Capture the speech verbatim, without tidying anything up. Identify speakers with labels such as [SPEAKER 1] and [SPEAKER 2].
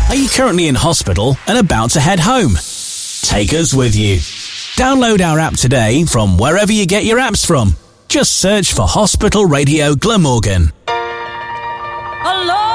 [SPEAKER 1] Are you currently in hospital and about to head home? Take us with you. Download our app today from wherever you get your apps from. Just search for Hospital Radio Glamorgan.
[SPEAKER 2] Allah!